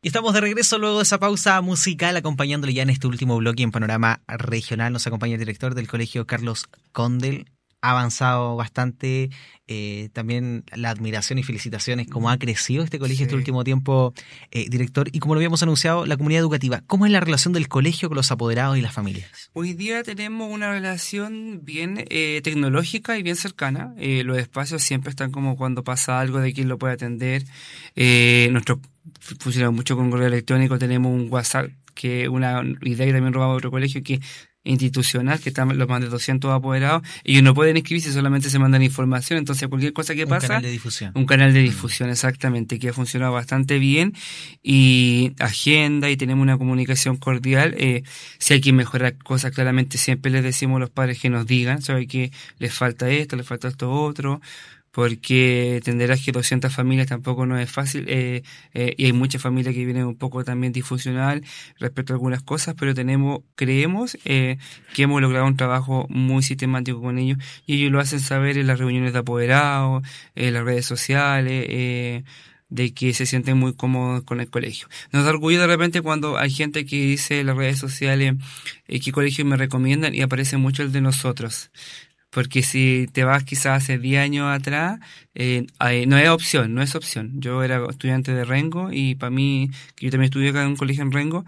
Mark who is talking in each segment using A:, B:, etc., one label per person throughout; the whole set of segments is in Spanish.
A: Y estamos de regreso luego de esa pausa musical, acompañándole ya en este último bloque en Panorama Regional. Nos acompaña el director del colegio, Carlos Condel. Ha avanzado bastante, también la admiración y felicitaciones, cómo ha crecido este colegio este último tiempo, director. Y como lo habíamos anunciado, la comunidad educativa, ¿cómo es la relación del colegio con los apoderados y las familias?
B: Hoy día tenemos una relación bien tecnológica y bien cercana. Los espacios siempre están como cuando pasa algo de quién lo puede atender. Nosotros funcionamos mucho con correo electrónico, tenemos un WhatsApp, que es una idea que también robamos a otro colegio, que institucional, que están los más de 200 apoderados. Ellos no pueden inscribirse, solamente se mandan información, entonces cualquier cosa que pasa...
A: Un canal de difusión.
B: Un canal de difusión, exactamente, que ha funcionado bastante bien, y agenda, y tenemos una comunicación cordial. Si hay que mejorar cosas, claramente siempre les decimos a los padres que nos digan, sabe que les falta esto otro, porque entenderás que 200 familias tampoco no es fácil, y hay muchas familias que vienen un poco también disfuncional respecto a algunas cosas, pero creemos que hemos logrado un trabajo muy sistemático con ellos, y ellos lo hacen saber en las reuniones de apoderados, en las redes sociales, de que se sienten muy cómodos con el colegio. Nos da orgullo de repente cuando hay gente que dice en las redes sociales qué colegio me recomiendan, y aparece mucho el de nosotros. Porque si te vas quizás hace 10 años atrás, no es opción. Yo era estudiante de Rengo, y para mí, que yo también estudié acá en un colegio en Rengo,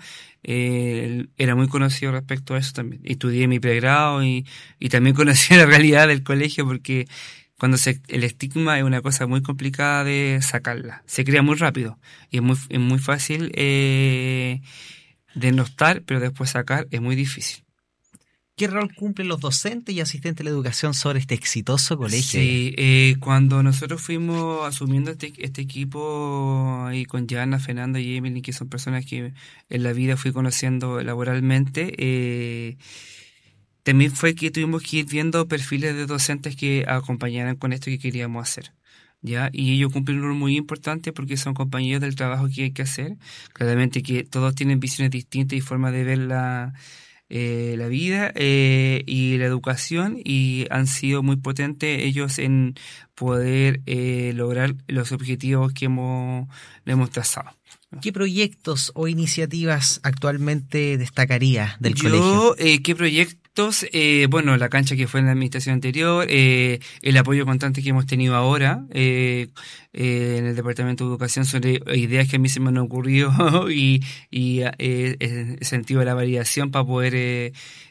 B: era muy conocido respecto a eso también. Estudié mi pregrado y también conocí la realidad del colegio, porque el estigma es una cosa muy complicada de sacarla. Se crea muy rápido y es muy fácil denostar, pero después sacar es muy difícil.
A: ¿Qué rol cumplen los docentes y asistentes de la educación sobre este exitoso colegio?
B: Sí, cuando nosotros fuimos asumiendo este equipo ahí con Jana, Fernanda y Emily, que son personas que en la vida fui conociendo laboralmente, también fue que tuvimos que ir viendo perfiles de docentes que acompañaran con esto que queríamos hacer. ¿Ya? Y ellos cumplen un rol muy importante porque son compañeros del trabajo que hay que hacer. Claramente que todos tienen visiones distintas y formas de ver la vida y la educación, y han sido muy potentes ellos en poder lograr los objetivos que le hemos trazado.
A: ¿Qué proyectos o iniciativas actualmente destacaría del colegio?
B: ¿Qué proyectos? Bueno, la cancha que fue en la administración anterior, el apoyo constante que hemos tenido ahora en el Departamento de Educación sobre ideas que a mí se me han ocurrido y el sentido de la variación para poder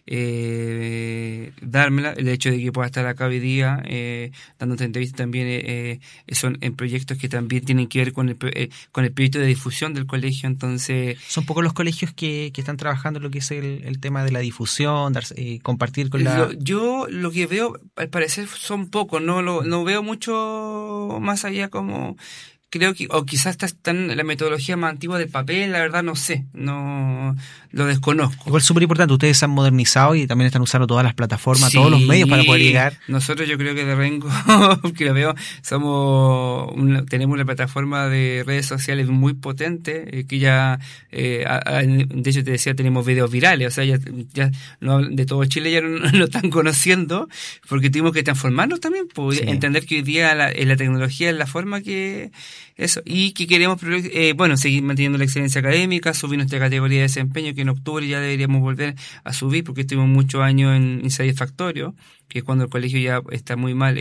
B: dármela. El hecho de que pueda estar acá hoy día dándote entrevistas también son en proyectos que también tienen que ver con el proyecto de difusión del colegio. Entonces,
A: son pocos los colegios que están trabajando en lo que es el tema de la difusión, compartir con la...
B: Yo lo que veo, al parecer, son pocos, no veo mucho más allá, como creo que, o quizás está en la metodología más antigua del papel, la verdad no sé, no lo desconozco.
A: Igual súper importante, ustedes se han modernizado y también están usando todas las plataformas, todos los medios para poder llegar.
B: Nosotros, yo creo que de Rengo, que lo veo, tenemos una plataforma de redes sociales muy potente, que ya, de hecho te decía, tenemos videos virales, o sea, ya de todo Chile ya lo están conociendo, porque tuvimos que transformarnos también, pues, entender que hoy día la tecnología es la forma que eso, y que queremos seguir manteniendo la excelencia académica, subir nuestra categoría de desempeño, que en octubre ya deberíamos volver a subir, porque estuvimos muchos años en insatisfactorio, que es cuando el colegio ya está muy mal,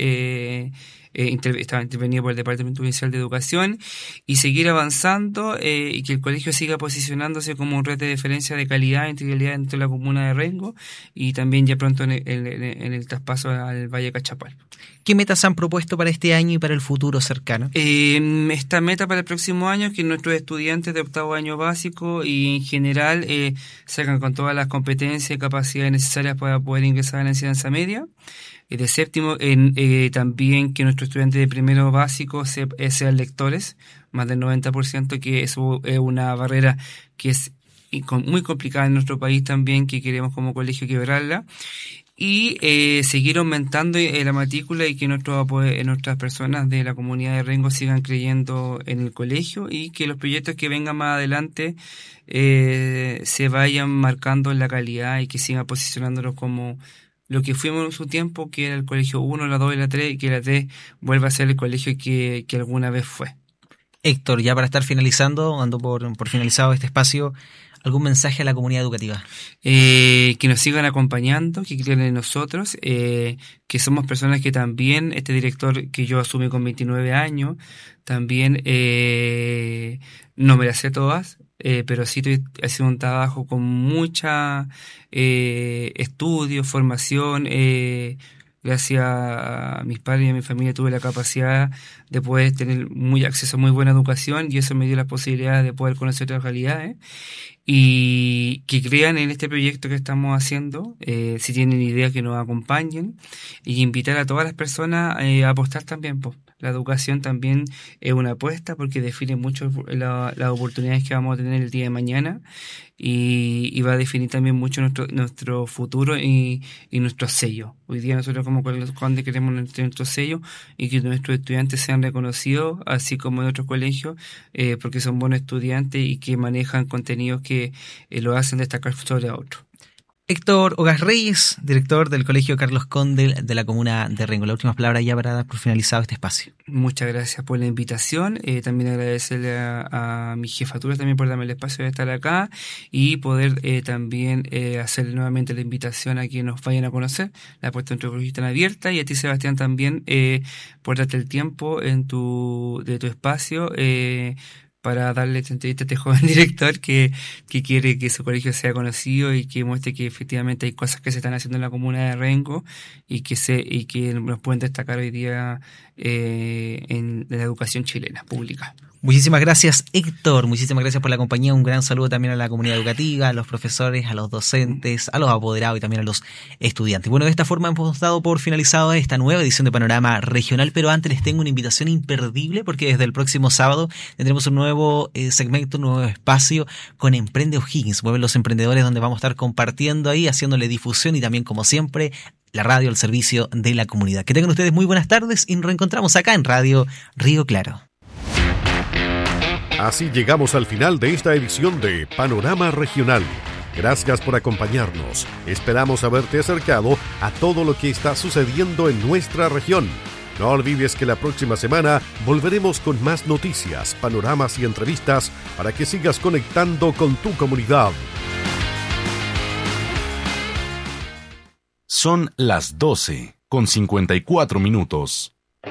B: estaba intervenido por el Departamento Provincial de Educación, y seguir avanzando y que el colegio siga posicionándose como un red de diferencia de calidad e integralidad dentro de la comuna de Rengo, y también ya pronto en el traspaso al Valle Cachapal.
A: ¿Qué metas se han propuesto para este año y para el futuro cercano?
B: Esta meta para el próximo año es que nuestros estudiantes de octavo año básico y en general salgan con todas las competencias y capacidades necesarias para poder ingresar a la enseñanza media. De séptimo, también que nuestros estudiantes de primero básico sean lectores, más del 90%, que eso es una barrera que es muy complicada en nuestro país también, que queremos como colegio quebrarla. Y seguir aumentando la matrícula, y que nuestras personas de la comunidad de Rengo sigan creyendo en el colegio, y que los proyectos que vengan más adelante se vayan marcando en la calidad, y que sigan posicionándolos como lo que fuimos en su tiempo, que era el colegio 1, la 2 y la 3, y que la 3 vuelva a ser el colegio que alguna vez fue.
A: Héctor, ya para estar finalizando, dando por finalizado este espacio, ¿algún mensaje a la comunidad educativa?
B: Que nos sigan acompañando, que crean en nosotros, que somos personas que también, este director que yo asumí con 29 años, también no me las sé todas, pero sí estoy haciendo un trabajo con mucha estudio, formación. Gracias a mis padres y a mi familia tuve la capacidad de poder tener acceso a muy buena educación, y eso me dio la posibilidad de poder conocer otras realidades, y que crean en este proyecto que estamos haciendo, si tienen idea que nos acompañen, y invitar a todas las personas a apostar también, pues. La educación también es una apuesta porque define mucho las oportunidades que vamos a tener el día de mañana, y va a definir también mucho nuestro futuro y nuestro sello. Hoy día nosotros como Carlos Conde queremos nuestro sello, y que nuestros estudiantes sean reconocidos, así como en otros colegios, porque son buenos estudiantes y que manejan contenidos que lo hacen destacar sobre a otros.
A: Héctor Ogas Reyes, director del Colegio Carlos Conde de la comuna de Rengo. Las últimas palabras ya para dar por finalizado este espacio.
B: Muchas gracias por la invitación. También agradecerle a mi jefatura también por darme el espacio de estar acá, y poder también hacer nuevamente la invitación a que nos vayan a conocer. La puerta de nuestro colegio está abierta, y a ti, Sebastián, también por darte el tiempo de tu espacio para darle esta entrevista a este joven director que quiere que su colegio sea conocido y que muestre que efectivamente hay cosas que se están haciendo en la comuna de Rengo, y que nos pueden destacar hoy día en la educación chilena pública.
A: Muchísimas gracias, Héctor. Muchísimas gracias por la compañía. Un gran saludo también a la comunidad educativa, a los profesores, a los docentes, a los apoderados y también a los estudiantes. Bueno, de esta forma hemos dado por finalizado esta nueva edición de Panorama Regional, pero antes les tengo una invitación imperdible, porque desde el próximo sábado tendremos un nuevo segmento, un nuevo espacio con Emprende O'Higgins. Mueven los emprendedores, donde vamos a estar compartiendo ahí, haciéndole difusión y también, como siempre, la radio al servicio de la comunidad. Que tengan ustedes muy buenas tardes y nos reencontramos acá en Radio Río Claro.
C: Así llegamos al final de esta edición de Panorama Regional. Gracias por acompañarnos. Esperamos haberte acercado a todo lo que está sucediendo en nuestra región. No olvides que la próxima semana volveremos con más noticias, panoramas y entrevistas para que sigas conectando con tu comunidad.
D: Son las 12:54.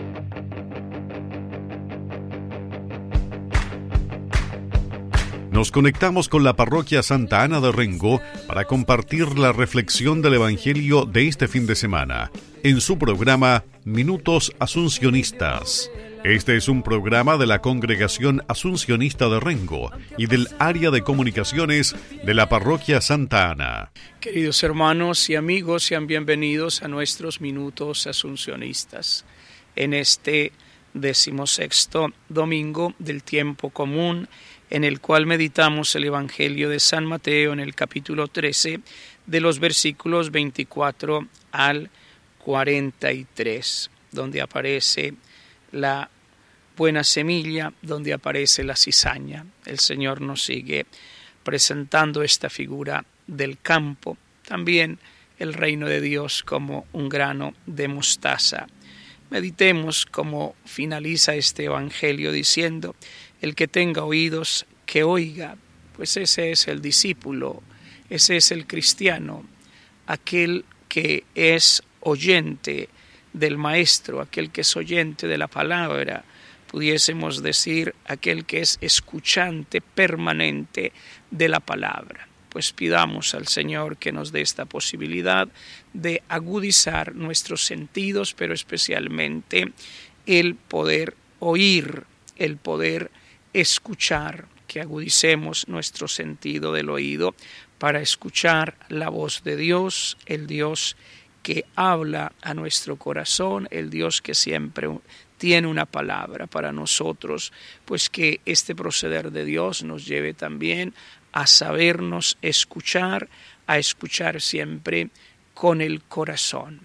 C: Nos conectamos con la parroquia Santa Ana de Rengo para compartir la reflexión del Evangelio de este fin de semana, en su programa Minutos Asuncionistas. Este es un programa de la Congregación Asuncionista de Rengo y del área de comunicaciones de la parroquia Santa Ana.
E: Queridos hermanos y amigos, sean bienvenidos a nuestros Minutos Asuncionistas. En este 16º domingo del tiempo común, en el cual meditamos el Evangelio de San Mateo en el capítulo 13, de los versículos 24 al 43, donde aparece la buena semilla, donde aparece la cizaña. El Señor nos sigue presentando esta figura del campo, también el reino de Dios como un grano de mostaza. Meditemos cómo finaliza este Evangelio diciendo: el que tenga oídos, que oiga. Pues ese es el discípulo, ese es el cristiano, aquel que es oyente del Maestro, aquel que es oyente de la palabra, pudiésemos decir aquel que es escuchante permanente de la palabra. Pues pidamos al Señor que nos dé esta posibilidad de agudizar nuestros sentidos, pero especialmente el poder oír, el poder escuchar, que agudicemos nuestro sentido del oído para escuchar la voz de Dios, el Dios que habla a nuestro corazón, el Dios que siempre tiene una palabra para nosotros, pues que este proceder de Dios nos lleve también a sabernos escuchar, a escuchar siempre con el corazón.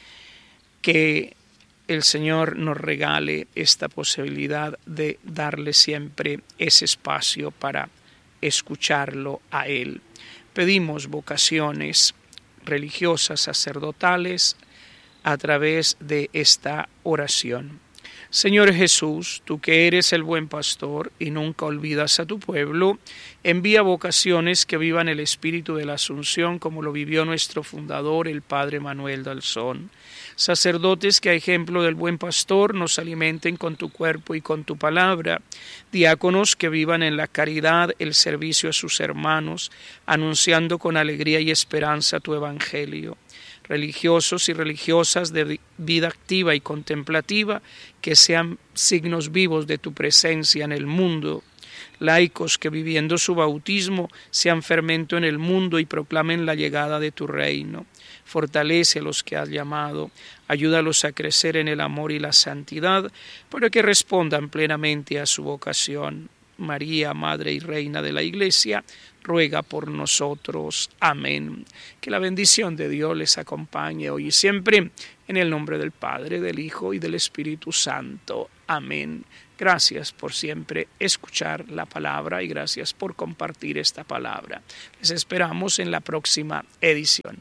E: Que el Señor nos regale esta posibilidad de darle siempre ese espacio para escucharlo a Él. Pedimos vocaciones religiosas, sacerdotales, a través de esta oración. Señor Jesús, tú que eres el buen pastor y nunca olvidas a tu pueblo, envía vocaciones que vivan el espíritu de la Asunción como lo vivió nuestro fundador, el Padre Manuel Dalzón. Sacerdotes que a ejemplo del buen pastor nos alimenten con tu cuerpo y con tu palabra. Diáconos que vivan en la caridad el servicio a sus hermanos, anunciando con alegría y esperanza tu evangelio. Religiosos y religiosas de vida activa y contemplativa, que sean signos vivos de tu presencia en el mundo. Laicos que viviendo su bautismo sean fermento en el mundo y proclamen la llegada de tu reino. Fortalece a los que has llamado, ayúdalos a crecer en el amor y la santidad, para que respondan plenamente a su vocación. María, Madre y Reina de la Iglesia, ruega por nosotros. Amén. Que la bendición de Dios les acompañe hoy y siempre, en el nombre del Padre, del Hijo y del Espíritu Santo. Amén. Gracias por siempre escuchar la palabra y gracias por compartir esta palabra. Les esperamos en la próxima edición.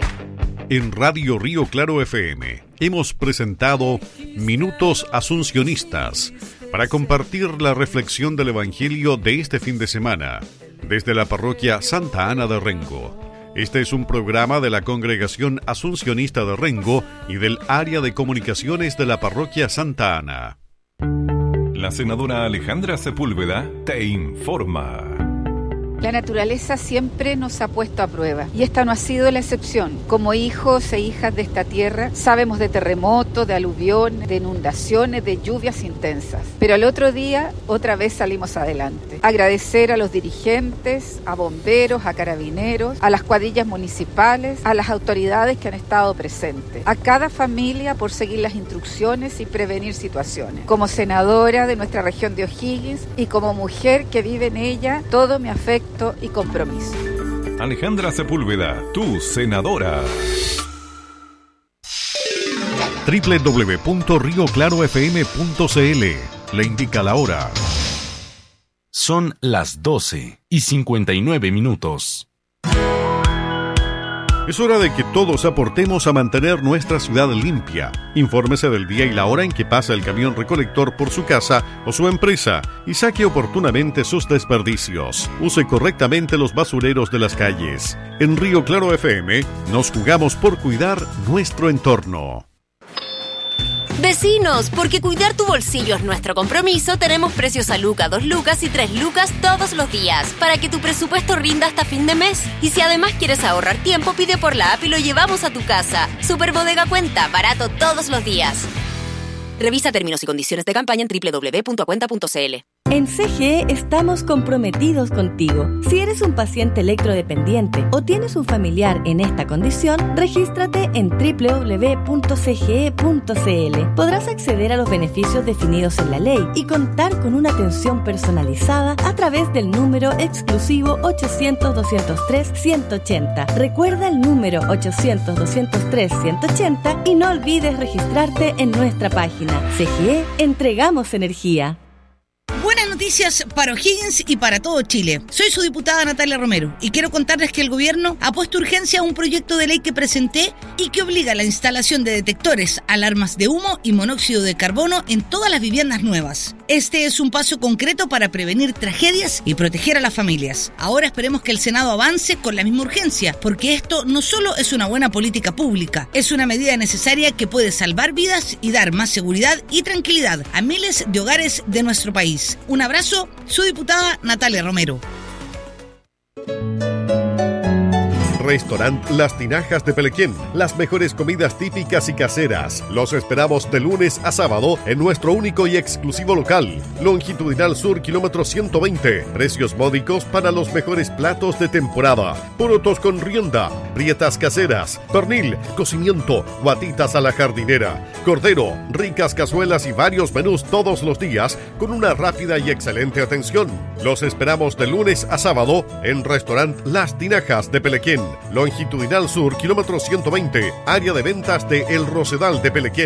C: En Radio Río Claro FM hemos presentado Minutos Asuncionistas para compartir la reflexión del Evangelio de este fin de semana desde la parroquia Santa Ana de Rengo. Este es un programa de la Congregación Asuncionista de Rengo y del área de comunicaciones de la parroquia Santa Ana.
D: La senadora Alejandra Sepúlveda te informa.
F: La naturaleza siempre nos ha puesto a prueba y esta no ha sido la excepción. Como hijos e hijas de esta tierra, sabemos de terremotos, de aluviones, de inundaciones, de lluvias intensas. Pero al otro día, otra vez salimos adelante. Agradecer a los dirigentes, a bomberos, a carabineros, a las cuadrillas municipales, a las autoridades que han estado presentes, a cada familia por seguir las instrucciones y prevenir situaciones. Como senadora de nuestra región de O'Higgins y como mujer que vive en ella, todo mi afecto y compromiso.
D: Alejandra Sepúlveda, tu senadora.
C: www.rioclarofm.cl le indica la hora.
G: Son las 12:59.
C: Es hora de que todos aportemos a mantener nuestra ciudad limpia. Infórmese del día y la hora en que pasa el camión recolector por su casa o su empresa y saque oportunamente sus desperdicios. Use correctamente los basureros de las calles. En Río Claro FM nos jugamos por cuidar nuestro entorno.
H: Vecinos, porque cuidar tu bolsillo es nuestro compromiso, tenemos precios a Luca, 2 lucas y 3 lucas todos los días, para que tu presupuesto rinda hasta fin de mes. Y si además quieres ahorrar tiempo, pide por la app y lo llevamos a tu casa. Superbodega Cuenta, barato todos los días. Revisa términos y condiciones de campaña en www.acuenta.cl.
I: En CGE estamos comprometidos contigo. Si eres un paciente electrodependiente o tienes un familiar en esta condición, regístrate en www.cge.cl. Podrás acceder a los beneficios definidos en la ley y contar con una atención personalizada a través del número exclusivo 800-203-180. Recuerda el número 800-203-180 y no olvides registrarte en nuestra página. CGE, entregamos energía.
J: Buenas noticias para O'Higgins y para todo Chile. Soy su diputada Natalia Romero y quiero contarles que el gobierno ha puesto urgencia a un proyecto de ley que presenté y que obliga a la instalación de detectores, alarmas de humo y monóxido de carbono en todas las viviendas nuevas. Este es un paso concreto para prevenir tragedias y proteger a las familias. Ahora esperemos que el Senado avance con la misma urgencia, porque esto no solo es una buena política pública, es una medida necesaria que puede salvar vidas y dar más seguridad y tranquilidad a miles de hogares de nuestro país. Un abrazo, su diputada Natalia Romero.
C: Restaurant Las Tinajas de Pelequén. Las mejores comidas típicas y caseras. Los esperamos de lunes a sábado en nuestro único y exclusivo local. Longitudinal Sur, kilómetro 120. Precios módicos para los mejores platos de temporada. Porotos con rienda, prietas caseras, pernil, cocimiento, guatitas a la jardinera, cordero, ricas cazuelas y varios menús todos los días con una rápida y excelente atención. Los esperamos de lunes a sábado en Restaurant Las Tinajas de Pelequén. Longitudinal Sur, kilómetro 120, área de ventas de El Rosedal de Pelequén.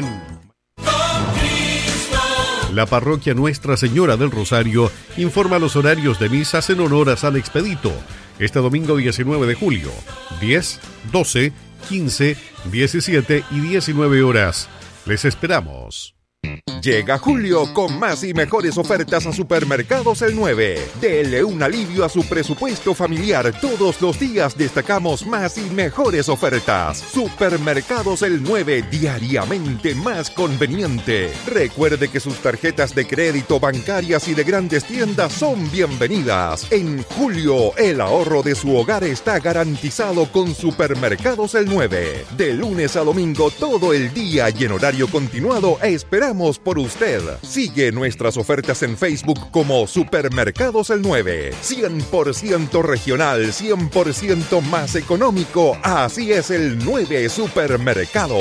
C: La parroquia Nuestra Señora del Rosario informa los horarios de misas en honor a San Expedito. Este domingo 19 de julio, 10, 12, 15, 17 y 19 horas. Les esperamos.
K: Llega julio con más y mejores ofertas a Supermercados El 9. Dele un alivio a su presupuesto familiar. Todos los días destacamos más y mejores ofertas. Supermercados El 9, diariamente más conveniente. Recuerde que sus tarjetas de crédito, bancarias y de grandes tiendas son bienvenidas. En julio, el ahorro de su hogar está garantizado con Supermercados El 9. De lunes a domingo, todo el día y en horario continuado, esperamos por usted. Sigue nuestras ofertas en Facebook como Supermercados El 9. 100% regional, 100% más económico. Así es el 9 Supermercados.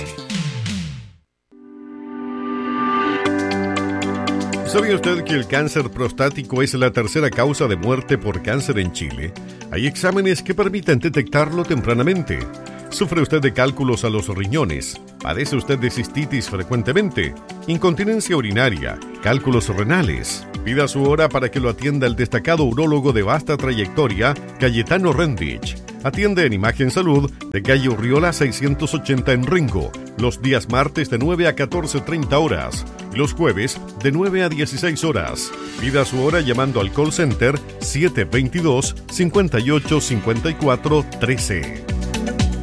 C: ¿Sabía usted que el cáncer prostático es la tercera causa de muerte por cáncer en Chile? Hay exámenes que permiten detectarlo tempranamente. ¿Sufre usted de cálculos a los riñones? ¿Padece usted de cistitis frecuentemente? ¿Incontinencia urinaria? ¿Cálculos renales? Pida su hora para que lo atienda el destacado urólogo de vasta trayectoria, Cayetano Rendich. Atiende en Imagen Salud de calle Urriola 680 en Rengo, los días martes de 9 a 14:30 horas y los jueves de 9 a 16 horas. Pida su hora llamando al call center 722-5854-13.